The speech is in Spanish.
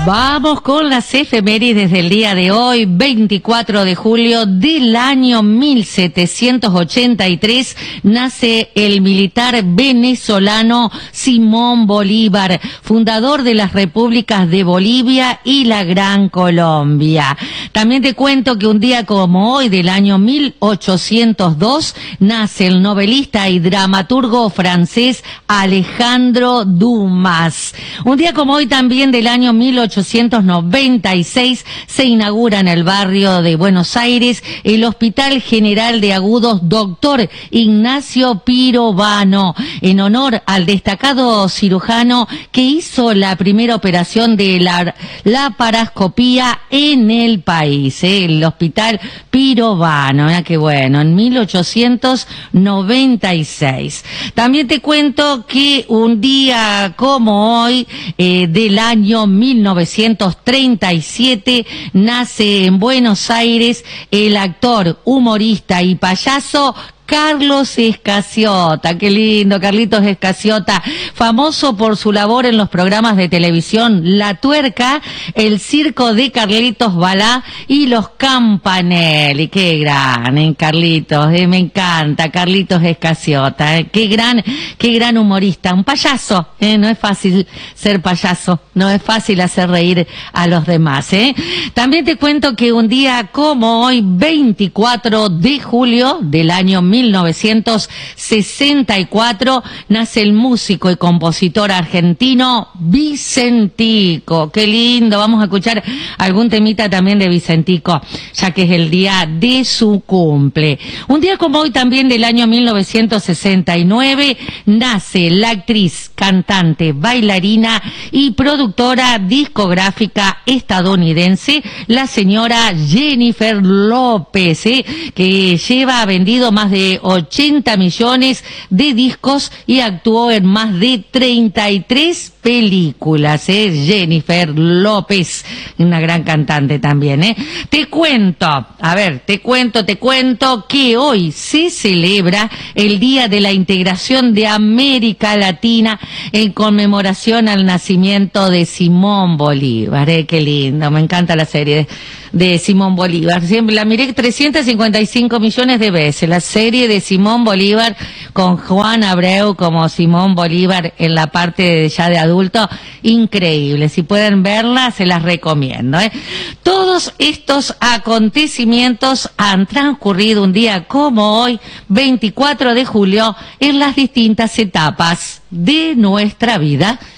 Vamos con las efemérides del día de hoy, 24 de julio del año 1783, nace el militar venezolano Simón Bolívar, fundador de las repúblicas de Bolivia y la Gran Colombia. También te cuento que un día como hoy del año 1802, nace el novelista y dramaturgo francés Alejandro Dumas. Un día como hoy también del año 1896 se inaugura en el barrio de Buenos Aires el Hospital General de Agudos Dr. Ignacio Pirovano, en honor al destacado cirujano que hizo la primera operación de la laparoscopía en el país, el Hospital Pirovano. Qué bueno, en 1896. También te cuento que un día como hoy del año 1937 nace en Buenos Aires el actor, humorista y payaso Carlos Escaciota. Qué lindo, Carlitos Escaciota, famoso por su labor en los programas de televisión La Tuerca, El Circo de Carlitos Balá y Los Campanelli. Qué gran, Carlitos, me encanta Carlitos Escaciota, qué gran humorista, un payaso, no es fácil ser payaso, no es fácil hacer reír a los demás. También te cuento que un día como hoy, 24 de julio del año 1964, nace el músico y compositor argentino Vicentico. Qué lindo, vamos a escuchar algún temita también de Vicentico, ya que es el día de su cumple. Un día como hoy también del año 1969, nace la actriz, cantante, bailarina y productora discográfica estadounidense, la señora Jennifer López, que vendido más de 80 millones de discos y actuó en más de 33 películas, Jennifer López, una gran cantante también, Te cuento que hoy se celebra el Día de la Integración de América Latina en conmemoración al nacimiento de Simón Bolívar. Qué lindo, me encanta la serie de Simón Bolívar. Siempre la miré 355 millones de veces, la serie de Simón Bolívar con Juan Abreu como Simón Bolívar en la parte ya de adulto, increíble. Si pueden verla, se las recomiendo. Todos estos acontecimientos han transcurrido un día como hoy, 24 de julio, en las distintas etapas de nuestra vida.